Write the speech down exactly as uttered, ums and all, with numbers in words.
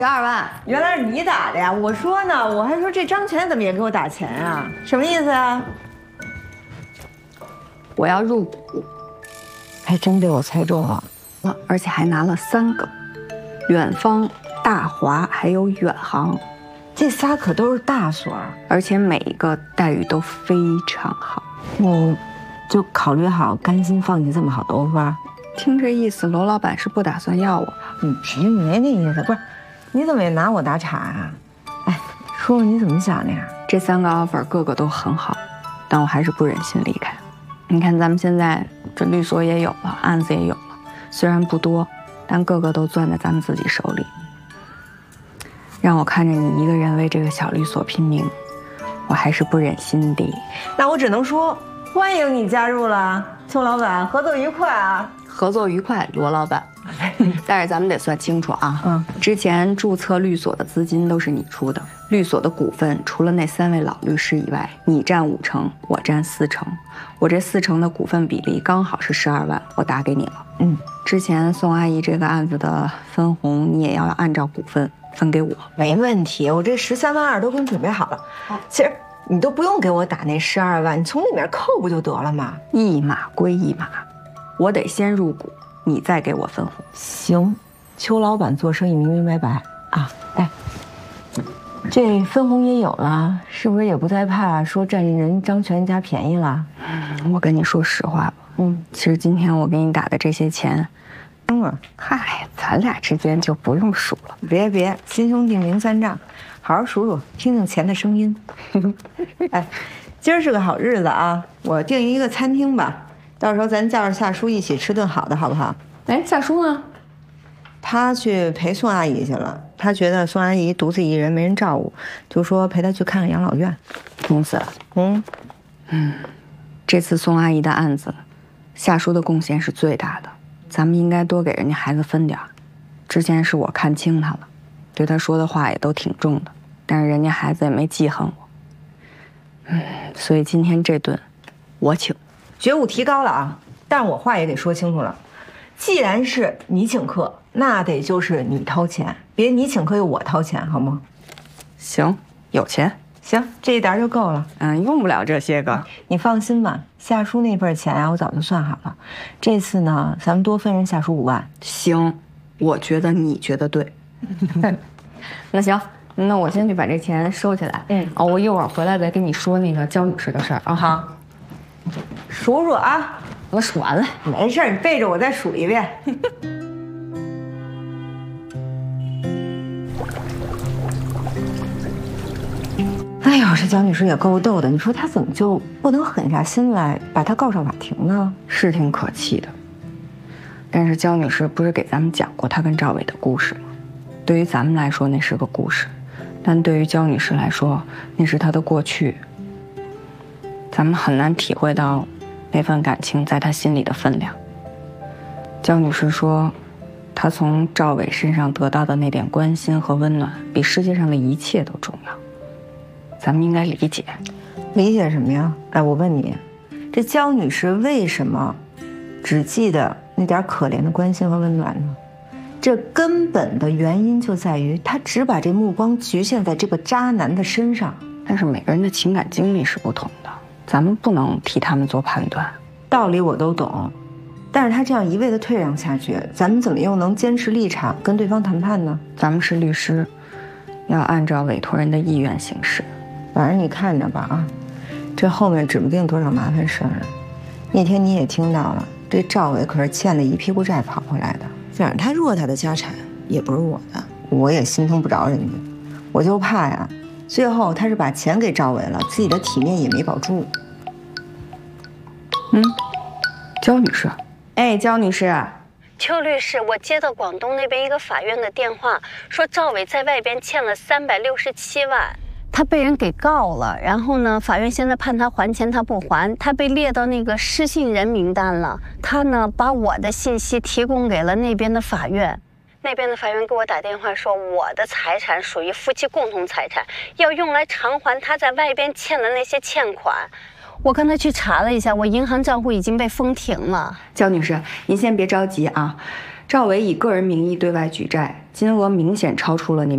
十二万， 原来是你打的呀！我说呢，我还说这张全怎么也给我打钱啊？什么意思啊？ 我要入股， 还真被我猜中了， 而且还拿了三个，远方、大华还有远航， 这仨可都是大所， 而且每一个待遇都非常好。 我就考虑好，甘心放弃这么好的 offer。 听这意思，罗老板是不打算要我。 你谁没那意思？不是，你怎么也拿我打岔啊？哎，说说你怎么想的呀？ 这三个 offer 个个都很好，但我还是不忍心离开。你看咱们现在这律所也有了，案子也有了，虽然不多，但个个都攥在咱们自己手里。让我看着你一个人为这个小律所拼命，我还是不忍心的。 那我只能说，欢迎你加入了，邱老板，合作愉快啊！ 合作愉快，罗老板。但是咱们得算清楚啊， 嗯， 之前注册律所的资金都是你出的，律所的股份除了那三位老律师以外，你占五成，我占四成，我这四成的股份比例刚好是十二万，我打给你了。 嗯， 之前宋阿姨这个案子的分红，你也要按照股份分给我。 没问题，我这十三万二都给你准备好了。其实你都不用给我打那十二万，你从里面扣不就得了吗？ 一码归一码，我得先入股，你再给我分红。 行，邱老板做生意明明白白啊！哎，这分红也有了，是不是也不再怕说占人张全家便宜了？ 嗯，我跟你说实话吧，嗯，其实今天我给你打的这些钱， 嗯， 嗨，咱俩之间就不用数了。 别别，亲兄弟明算账，好好数数，听听钱的声音。哎，今儿是个好日子啊，我订一个餐厅吧，到时候咱叫着夏叔一起吃顿好的，好不好？ 哎，夏叔呢？ 他去陪宋阿姨去了。他觉得宋阿姨独自一人没人照顾，就说陪她去看看养老院。 公子， 嗯嗯，这次宋阿姨的案子，夏叔的贡献是最大的，咱们应该多给人家孩子分点儿。之前是我看轻他了，对他说的话也都挺重的，但是人家孩子也没记恨我。嗯，所以今天这顿我请。 觉悟提高了啊，但是我话也得说清楚了。既然是你请客，那得就是你掏钱，别你请客又我掏钱，好吗？ 行，有钱。 行，这一点就够了。 嗯，用不了这些个。 你放心吧，夏叔那份钱啊，我早就算好了。这次呢，咱们多分人夏叔五万。 行，我觉得你觉得对。那行，那我先去把这钱收起来。嗯，哦，我一会儿回来再跟你说那个焦女士的事儿啊。 好，数数啊。 我数完了， 没事，你背着我再数一遍。哎呦，这焦女士也够逗的，你说她怎么就不能狠下心来把她告上法庭呢？ 是挺可气的。但是焦女士不是给咱们讲过她跟赵伟的故事吗？对于咱们来说那是个故事，但对于焦女士来说那是她的过去。咱们很难体会到那份感情在她心里的分量。焦女士说，她从赵伟身上得到的那点关心和温暖，比世界上的一切都重要。咱们应该理解。 理解什么呀？哎，我问你，这焦女士为什么只记得那点可怜的关心和温暖呢？这根本的原因就在于她只把这目光局限在这个渣男的身上。 但是每个人的情感经历是不同的，咱们不能替他们做判断。 道理我都懂，但是他这样一味的退让下去，咱们怎么又能坚持立场跟对方谈判呢？ 咱们是律师，要按照委托人的意愿行事。 反正你看着吧啊，这后面指不定多少麻烦事儿呢。那天你也听到了，这赵伟可是欠了一屁股债跑回来的。反正他弱他的家产也不是我的，我也心疼不着人家，我就怕呀，最后他是把钱给赵伟了，自己的体面也没保住。 嗯，焦女士，哎，焦女士， 邱律师，我接到广东那边一个法院的电话，说赵伟在外边欠了三百六十七万，他被人给告了，然后呢，法院现在判他还钱，他不还，他被列到那个失信人名单了。他呢，把我的信息提供给了那边的法院，那边的法院给我打电话说，我的财产属于夫妻共同财产，要用来偿还他在外边欠的那些欠款。我刚才去查了一下，我银行账户已经被封停了。 焦女士，您先别着急啊。赵伟以个人名义对外举债，金额明显超出了您